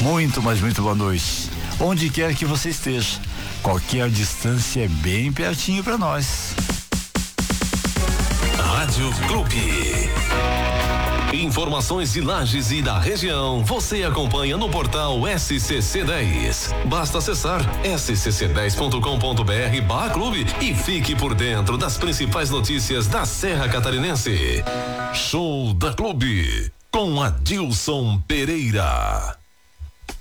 Muito, mas muito boa noite. Onde quer que você esteja, qualquer distância é bem pertinho para nós. Rádio Clube. Informações de Lages e da região você acompanha no portal SCC10. Basta acessar scc10.com.br/clube e fique por dentro das principais notícias da Serra Catarinense. Show da Clube com Adilson Pereira.